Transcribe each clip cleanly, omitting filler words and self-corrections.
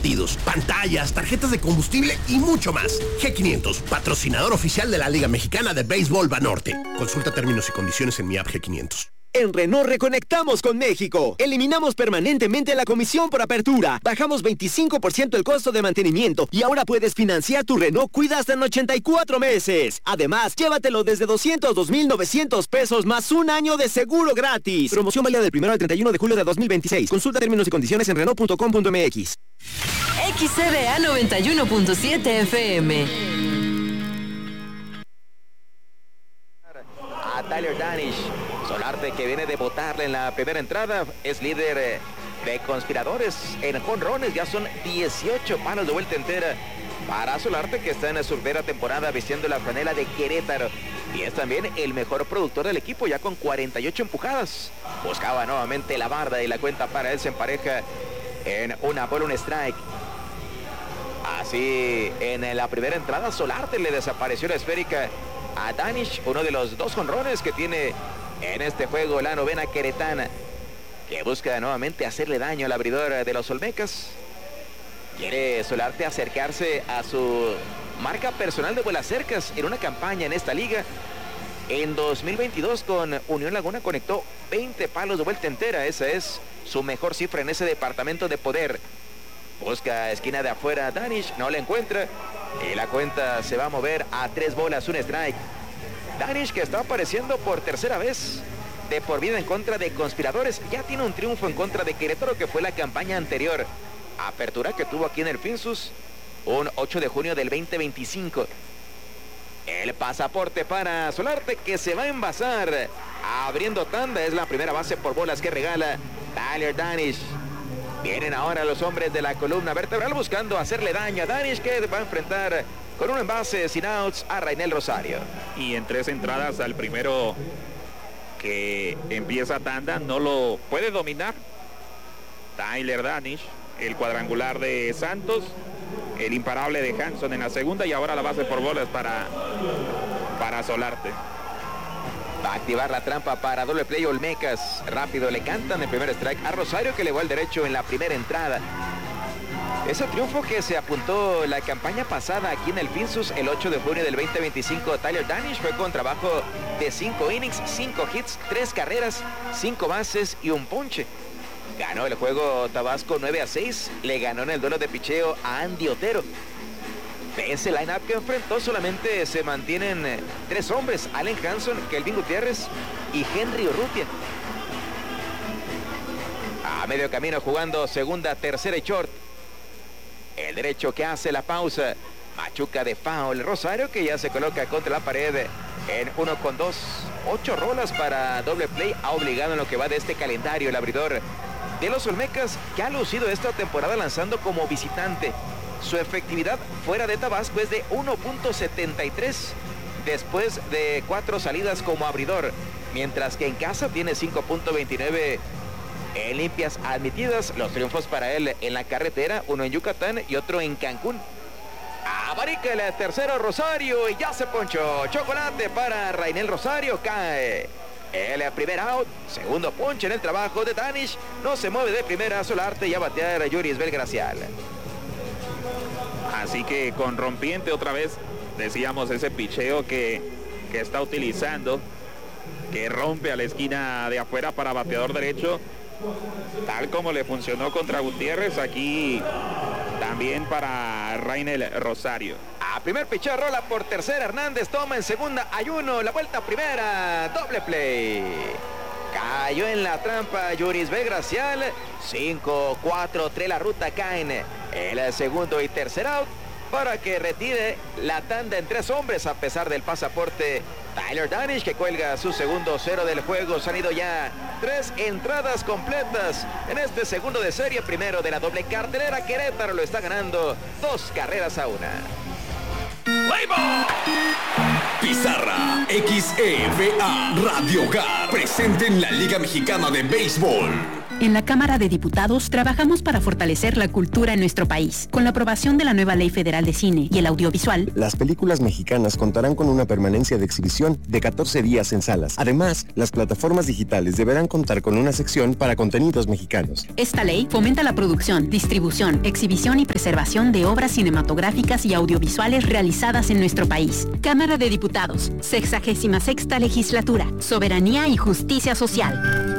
partidos, pantallas, tarjetas de combustible y mucho más. G500, patrocinador oficial de la Liga Mexicana de Béisbol Banorte. Consulta términos y condiciones en mi app G500. En Renault reconectamos con México. Eliminamos permanentemente la comisión por apertura. Bajamos 25% el costo de mantenimiento y ahora puedes financiar tu Renault Kwid hasta en 84 meses. Además, llévatelo desde 202,900 pesos más un año de seguro gratis. Promoción válida del 1 al 31 de julio de 2026. Consulta términos y condiciones en Renault.com.mx. XCBA 91.7 FM. A Tyler Danish. Solarte, que viene de botarle en la primera entrada, es líder de conspiradores en jonrones. Ya son 18 palos de vuelta entera para Solarte, que está en su primera temporada vistiendo la franela de Querétaro. Y es también el mejor productor del equipo, ya con 48 empujadas. Buscaba nuevamente la barda y la cuenta para él se empareja en una bola, un strike. Así, en la primera entrada, Solarte le desapareció la esférica a Danish, uno de los 2 jonrones que tiene en este juego la novena queretana, que busca nuevamente hacerle daño al abridor de los Olmecas. Quiere Solarte acercarse a su marca personal de vuelas cercas en una campaña en esta liga. En 2022 con Unión Laguna conectó 20 palos de vuelta entera. Esa es su mejor cifra en ese departamento de poder. Busca esquina de afuera Danish, no la encuentra y la cuenta se va a mover a 3 bolas, un strike. Danish, que está apareciendo por tercera vez de por vida en contra de conspiradores, ya tiene un triunfo en contra de Querétaro, que fue la campaña anterior. Apertura que tuvo aquí en el Finsus, un 8 de junio del 2025. El pasaporte para Solarte, que se va a envasar abriendo tanda. Es la primera base por bolas que regala Tyler Danish. Vienen ahora los hombres de la columna vertebral buscando hacerle daño a Danish, que va a enfrentar con un envase sin outs a Rainel Rosario. Y en 3 entradas al primero que empieza tanda no lo puede dominar Tyler Danish. El cuadrangular de Santos, el imparable de Hanson en la segunda y ahora la base por bolas para Solarte. Va a activar la trampa para doble play Olmecas. Rápido le cantan el primer strike a Rosario, que le va al derecho en la primera entrada. Ese triunfo que se apuntó la campaña pasada aquí en el Finsus el 8 de junio del 2025. Tyler Danish fue con trabajo de 5 innings, 5 hits, 3 carreras, 5 bases y un ponche. Ganó el juego Tabasco 9-6. Le ganó en el duelo de picheo a Andy Otero. De ese line-up que enfrentó solamente se mantienen 3 hombres: Allen Hanson, Kelvin Gutiérrez y Henry Urrutia. A medio camino jugando segunda, tercera y short. El derecho que hace la pausa. Machuca de foul. Rosario, que ya se coloca contra la pared en 1-2. 8 rolas para doble play. Ha obligado en lo que va de este calendario el abridor de los Olmecas, que ha lucido esta temporada lanzando como visitante. Su efectividad fuera de Tabasco es de 1.73 después de 4 salidas como abridor, mientras que en casa tiene 5.29 en limpias admitidas. Los triunfos para él en la carretera, uno en Yucatán y otro en Cancún. Abarica el tercero Rosario y ya se ponchó. Chocolate para Rainel Rosario, cae el primer out. Segundo ponche en el trabajo de Danish. No se mueve de primera Solarte y a batear a Yuris Belgracial. Así que con rompiente otra vez, decíamos, ese picheo que está utilizando, que rompe a la esquina de afuera para bateador derecho, tal como le funcionó contra Gutiérrez, aquí también para Rainel Rosario. A primer picheo, rola por tercera Hernández, toma en segunda, hay uno, la vuelta primera, doble play. Cayó en la trampa Yuris Belgracial. 5-4-3 la ruta, caen el segundo y tercer out para que retire la tanda en 3 hombres a pesar del pasaporte Tyler Danish, que cuelga su segundo 0 del juego. Se han ido ya 3 entradas completas en este segundo de serie, primero de la doble cartelera. Querétaro lo está ganando 2 carreras a 1. Pizarra XEVA Radio Hogar, presente en la Liga Mexicana de Béisbol. En la Cámara de Diputados trabajamos para fortalecer la cultura en nuestro país. Con la aprobación de la nueva Ley Federal de Cine y el Audiovisual, las películas mexicanas contarán con una permanencia de exhibición de 14 días en salas. Además, las plataformas digitales deberán contar con una sección para contenidos mexicanos. Esta ley fomenta la producción, distribución, exhibición y preservación de obras cinematográficas y audiovisuales realizadas en nuestro país. Cámara de Diputados, 66ª Legislatura, Soberanía y Justicia Social.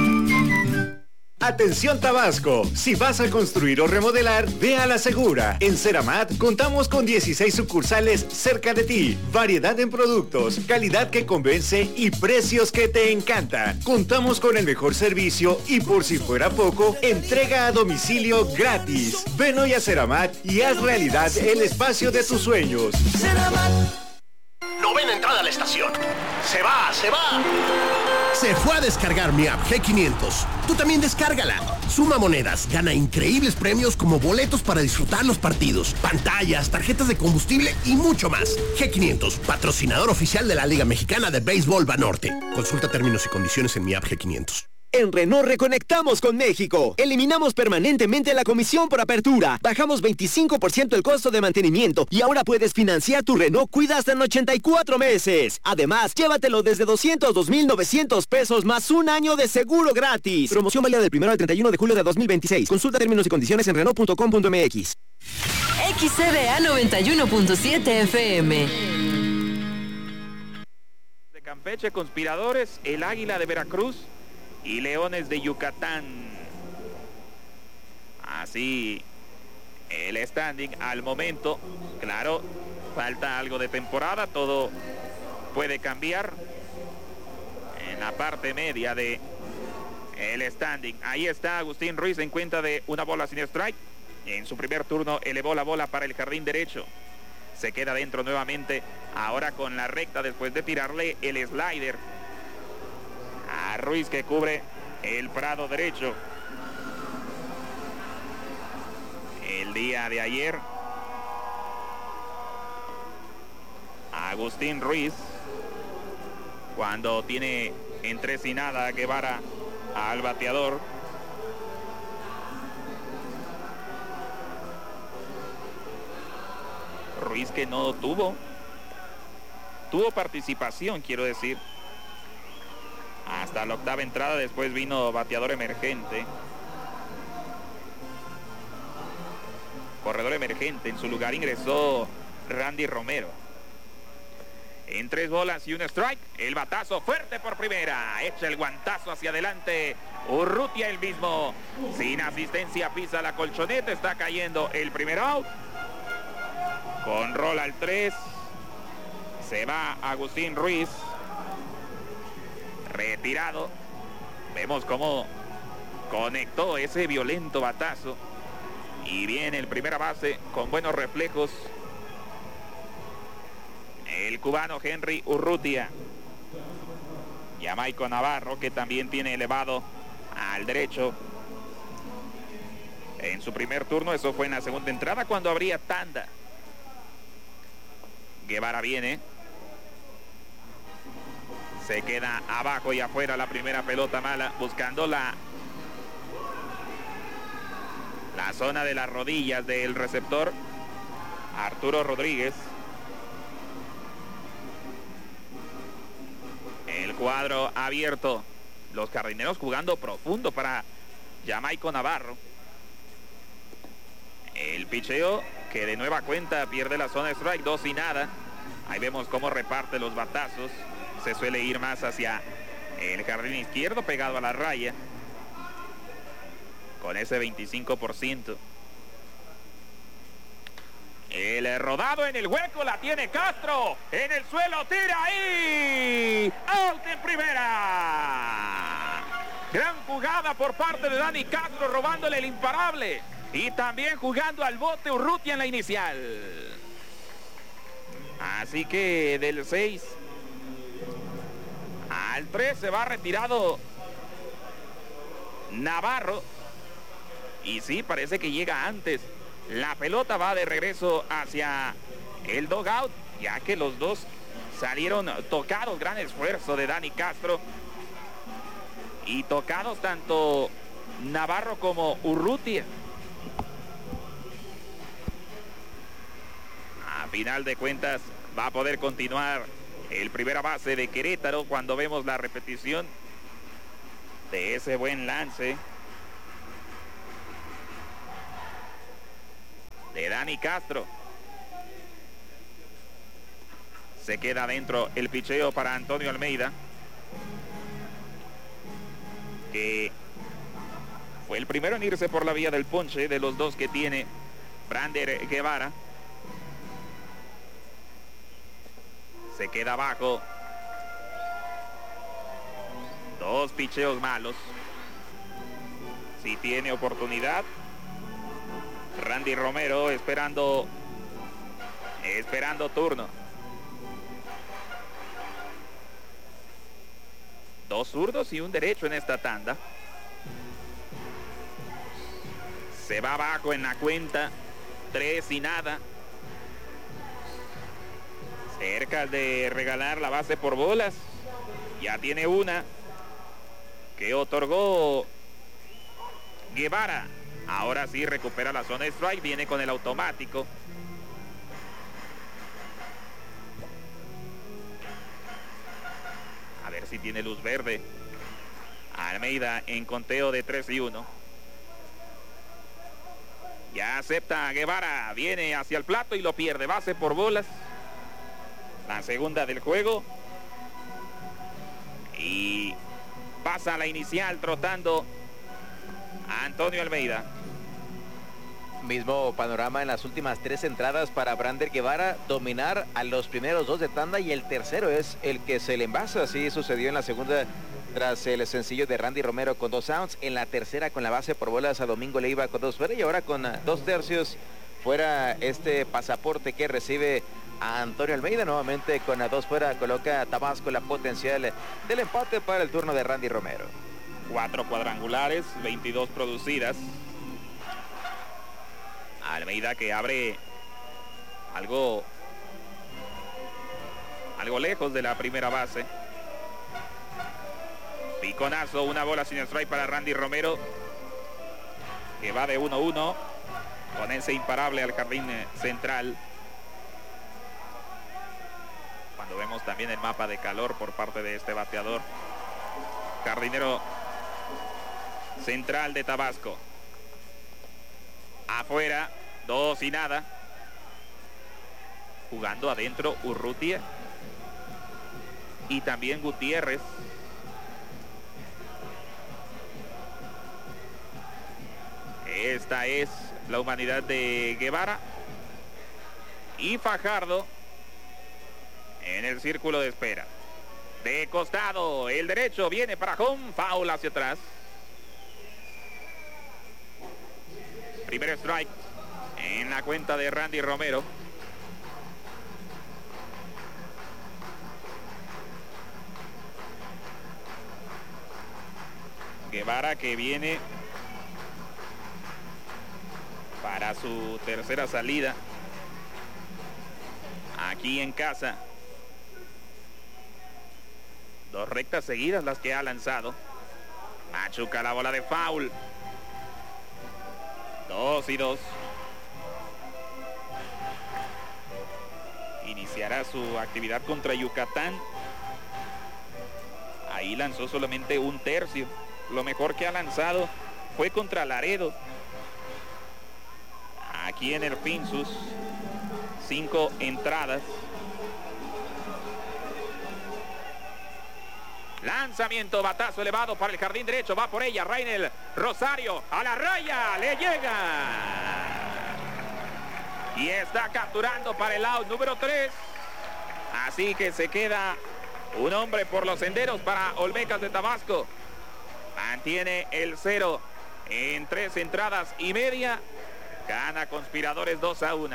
Atención Tabasco, si vas a construir o remodelar, ve a La Segura. En Ceramat contamos con 16 sucursales cerca de ti, variedad en productos, calidad que convence y precios que te encantan. Contamos con el mejor servicio y por si fuera poco, entrega a domicilio gratis. Ven hoy a Ceramat y haz realidad el espacio de tus sueños. Ceramat. Novena entrada a la estación. Se va. Se fue a descargar mi app G500. Tú también descárgala. Suma monedas, gana increíbles premios como boletos para disfrutar los partidos, pantallas, tarjetas de combustible y mucho más. G500, patrocinador oficial de la Liga Mexicana de Béisbol Banorte. Consulta términos y condiciones en mi app G500. En Renault reconectamos con México. Eliminamos permanentemente la comisión por apertura. Bajamos 25% el costo de mantenimiento y ahora puedes financiar tu Renault Cuida hasta en 84 meses. Además, llévatelo desde 202,900 pesos más un año de seguro gratis. Promoción válida del 1 al 31 de julio de 2026. Consulta términos y condiciones en Renault.com.mx. XCBA 91.7 FM. De Campeche, Conspiradores, el Águila de Veracruz y Leones de Yucatán. Así el standing al momento. Claro, falta algo de temporada, todo puede cambiar en la parte media de el standing. Ahí está Agustín Ruiz en cuenta de una bola sin strike. En su primer turno elevó la bola para el jardín derecho. Se queda dentro nuevamente, ahora con la recta después de tirarle el slider a Ruiz, que cubre el prado derecho. El día de ayer, Agustín Ruiz, cuando tiene en 3 y nada a Guevara al bateador, Ruiz que no tuvo participación, quiero decir, hasta la octava entrada. Después vino bateador emergente, corredor emergente. En su lugar ingresó Randy Romero. En 3 bolas y un strike, el batazo fuerte por primera, echa el guantazo hacia adelante Urrutia, el mismo sin asistencia, pisa la colchoneta, está cayendo el primer out. Con rola al 3, se va Agustín Ruiz, retirado. Vemos cómo conectó ese violento batazo y viene el primera base con buenos reflejos, el cubano Henry Urrutia. Jamaico Navarro, que también tiene elevado al derecho en su primer turno. Eso fue en la segunda entrada cuando habría tanda. Guevara viene, se queda abajo y afuera la primera pelota mala, buscando la zona de las rodillas del receptor Arturo Rodríguez. El cuadro abierto, los jardineros jugando profundo para Jamaico Navarro. El picheo que de nueva cuenta pierde la zona de strike, 2 y nada. Ahí vemos cómo reparte los batazos. Se suele ir más hacia el jardín izquierdo, pegado a la raya, con ese 25%. El rodado en el hueco, la tiene Castro, en el suelo, tira ahí, out en primera. Gran jugada por parte de Dani Castro, robándole el imparable y también jugando al bote Urrutia en la inicial. Así que del 6 al 3 se va retirado Navarro. Y sí, parece que llega antes. La pelota va de regreso hacia el dugout, ya que los dos salieron tocados. Gran esfuerzo de Dani Castro. Y tocados tanto Navarro como Urrutia. A final de cuentas va a poder continuar el primera base de Querétaro cuando vemos la repetición de ese buen lance de Dani Castro. Se queda adentro el picheo para Antonio Almeida, que fue el primero en irse por la vía del ponche de los dos que tiene Brander Guevara. Se queda abajo. Dos picheos malos. Si tiene oportunidad. Randy Romero esperando turno. Dos zurdos y un derecho en esta tanda. Se va abajo en la cuenta. 3 y nada. Cerca de regalar la base por bolas. Ya tiene una que otorgó Guevara. Ahora sí recupera la zona de strike. Viene con el automático. A ver si tiene luz verde. Almeida en conteo de 3 y 1. Ya acepta Guevara. Viene hacia el plato y lo pierde. Base por bolas. La segunda del juego. Y pasa a la inicial trotando a Antonio Almeida. Mismo panorama en las últimas 3 entradas para Brander Guevara. Dominar a los primeros 2 de tanda y el tercero es el que se le envasa. Así sucedió en la segunda tras el sencillo de Randy Romero con 2 outs. En la tercera con la base por bolas a Domingo Leiva con 2 fuera. Y ahora con 2 tercios fuera este pasaporte que recibe a Antonio Almeida. Nuevamente con 2 fuera coloca a Tabasco la potencial del empate para el turno de Randy Romero. 4 cuadrangulares, 22 producidas. Almeida que abre algo lejos de la primera base. Piconazo, una bola sin strike para Randy Romero, que va de 1-1 con ese imparable al jardín central. Cuando vemos también el mapa de calor por parte de este bateador, jardinero central de Tabasco. Afuera, 2 y nada. Jugando adentro Urrutia y también Gutiérrez. Esta es la humanidad de Guevara y Fajardo en el círculo de espera. De costado, el derecho viene para home, foul hacia atrás. Primer strike en la cuenta de Randy Romero. Guevara que viene para su tercera salida aquí en casa. 2 rectas seguidas las que ha lanzado. Machuca la bola de foul. 2 y 2. Iniciará su actividad contra Yucatán. Ahí lanzó solamente 1/3. Lo mejor que ha lanzado fue contra Laredo. Aquí en el Pinsus, 5 entradas. Lanzamiento, batazo elevado para el jardín derecho. Va por ella Rainel Rosario. A la raya, le llega. Y está capturando para el out número 3. Así que se queda un hombre por los senderos para Olmecas de Tabasco. Mantiene el 0 en 3 entradas y media. Gana Conspiradores 2-1.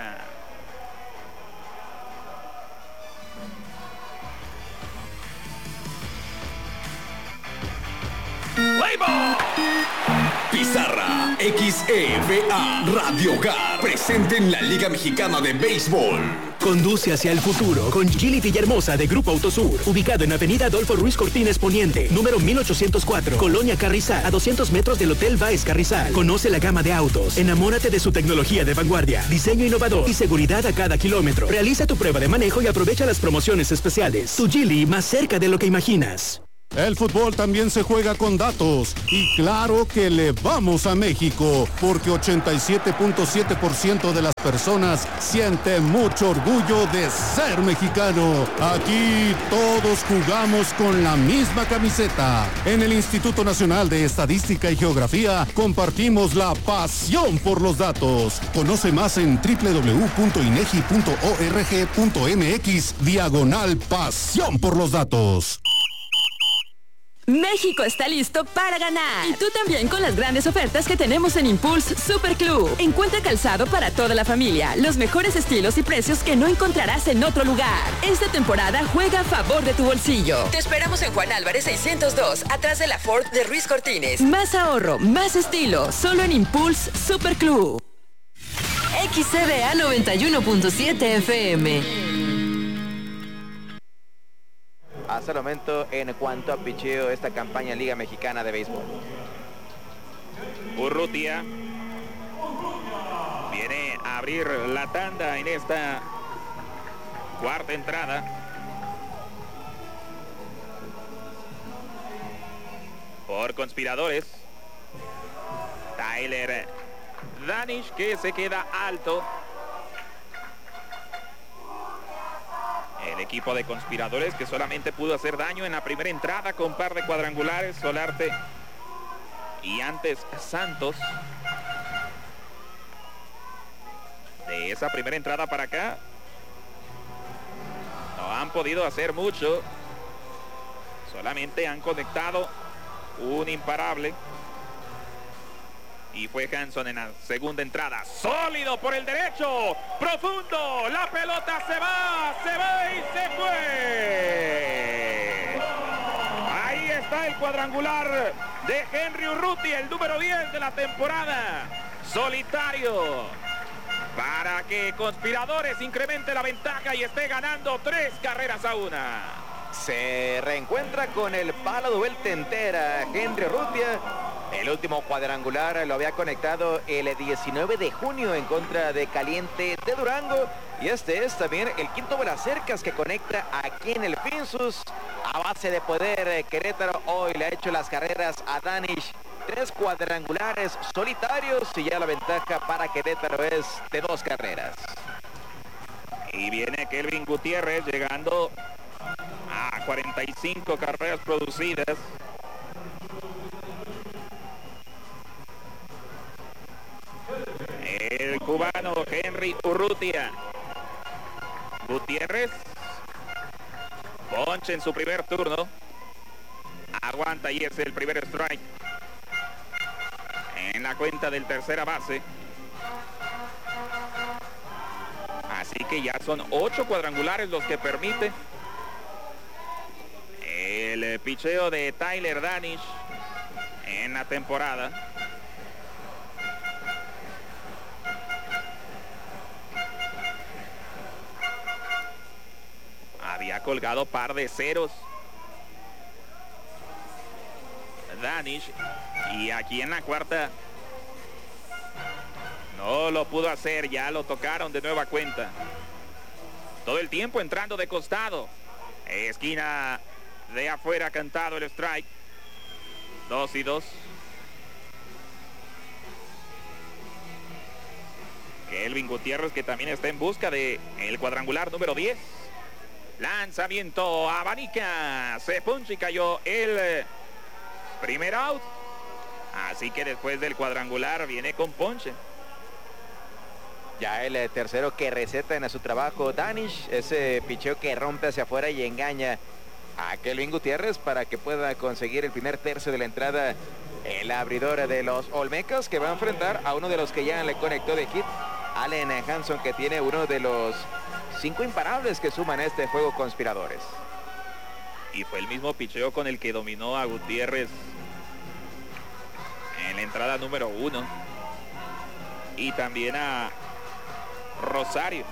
Pizarra XEVA Radio Hogar, presente en la Liga Mexicana de Béisbol. Conduce hacia el futuro con Gili Villahermosa de Grupo Autosur, ubicado en Avenida Adolfo Ruiz Cortines Poniente, número 1804, Colonia Carrizal, a 200 metros del Hotel Baez Carrizal. Conoce la gama de autos, enamórate de su tecnología de vanguardia, diseño innovador y seguridad a cada kilómetro. Realiza tu prueba de manejo y aprovecha las promociones especiales. Tu Gili, más cerca de lo que imaginas. El fútbol también se juega con datos y claro que le vamos a México porque 87.7% de las personas siente mucho orgullo de ser mexicano. Aquí todos jugamos con la misma camiseta. En el Instituto Nacional de Estadística y Geografía compartimos la pasión por los datos. Conoce más en www.inegi.org.mx/pasión por los datos. México está listo para ganar. Y tú también con las grandes ofertas que tenemos en Impulse Super Club. Encuentra calzado para toda la familia, los mejores estilos y precios que no encontrarás en otro lugar. Esta temporada juega a favor de tu bolsillo. Te esperamos en Juan Álvarez 602, atrás de la Ford de Ruiz Cortines. Más ahorro, más estilo, solo en Impulse Super Club. XCBA 91.7 FM. Hasta el momento, en cuanto a picheo, esta campaña en Liga Mexicana de Béisbol. Urrutia viene a abrir la tanda en esta cuarta entrada. Por conspiradores, Tyler Danish, que se queda alto. El equipo de conspiradores que solamente pudo hacer daño en la primera entrada con par de cuadrangulares, Solarte y antes Santos. De esa primera entrada para acá no han podido hacer mucho, solamente han conectado un imparable y fue Hanson en la segunda entrada. Sólido por el derecho, profundo, la pelota se va y se fue. Ahí está el cuadrangular de Henry Urrutia, el número 10 de la temporada. Solitario para que Conspiradores incremente la ventaja y esté ganando 3-1. Se reencuentra con el palo de vuelta entera Henry Urrutia. El último cuadrangular lo había conectado el 19 de junio en contra de Caliente de Durango. Y este es también el quinto de las cercas que conecta aquí en el Pinsus. A base de poder, Querétaro hoy le ha hecho las carreras a Danish. 3 cuadrangulares solitarios y ya la ventaja para Querétaro es de 2 carreras. Y viene Kelvin Gutiérrez llegando a 45 carreras producidas. El cubano Henry Urrutia. Gutiérrez, ponche en su primer turno. Aguanta y es el primer strike. En la cuenta del tercera base. Así que ya son 8 cuadrangulares los que permite el picheo de Tyler Danish en la temporada. Había colgado par de ceros Danish y aquí en la cuarta no lo pudo hacer, ya lo tocaron de nueva cuenta. Todo el tiempo entrando de costado. Esquina de afuera cantado el strike. 2-2. Kelvin Gutiérrez que también está en busca de el cuadrangular número 10. Lanzamiento, abanica, se puncha y cayó el primer out. Así que después del cuadrangular viene con ponche. Ya el tercero que receta en su trabajo Danish, ese picheo que rompe hacia afuera y engaña a Kelvin Gutiérrez para que pueda conseguir el primer tercio de la entrada. El abridor de los Olmecas que va a enfrentar a uno de los que ya le conectó de hit, Allen Hanson, que tiene uno de los 5 imparables que suman este juego Conspiradores. Y fue el mismo picheo con el que dominó a Gutiérrez en la entrada número 1. y también a Rosario.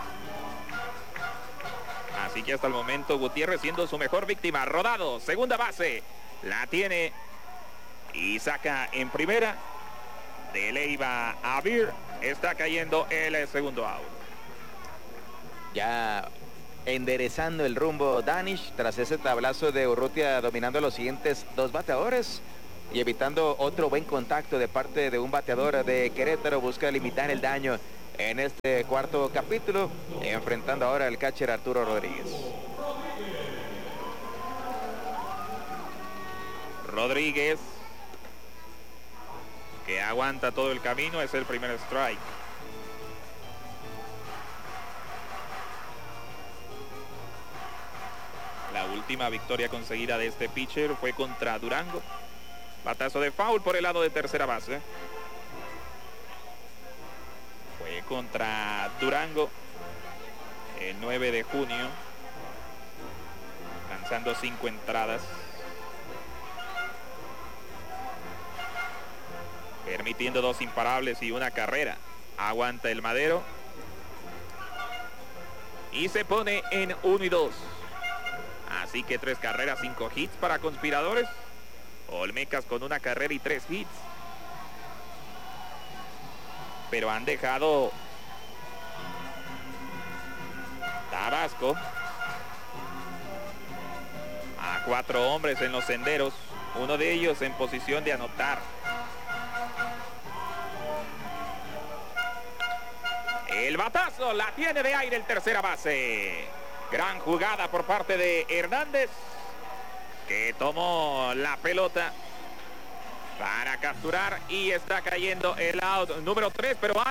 Así que hasta el momento Gutiérrez siendo su mejor víctima. Rodado, segunda base, la tiene y saca en primera. De Leiva a Beer, está cayendo el segundo out. Ya enderezando el rumbo Danish tras ese tablazo de Urrutia, dominando los siguientes dos bateadores y evitando otro buen contacto de parte de un bateador de Querétaro. Busca limitar el daño en este cuarto capítulo, enfrentando ahora al catcher Arturo Rodríguez. Rodríguez, que aguanta todo el camino, es el primer strike. La última victoria conseguida de este pitcher fue contra Durango. Batazo de foul por el lado de tercera base. Fue contra Durango el 9 de junio, lanzando 5 entradas, permitiendo 2 imparables y 1 carrera. Aguanta el Madero y se pone en 1-2. Así que 3 carreras, 5 hits para Conspiradores. Olmecas con 1 carrera y 3 hits. Pero han dejado Tabasco a 4 hombres en los senderos, uno de ellos en posición de anotar. El batazo la tiene de aire el tercera base. Gran jugada por parte de Hernández, que tomó la pelota para capturar y está cayendo el out número 3, pero